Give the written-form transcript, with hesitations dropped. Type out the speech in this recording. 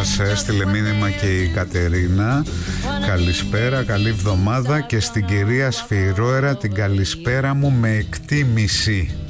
Μας έστειλε μήνυμα και η Κατερίνα. Καλησπέρα, καλή εβδομάδα. Και στην κυρία Σφυρόερα την καλησπέρα μου με εκτίμηση.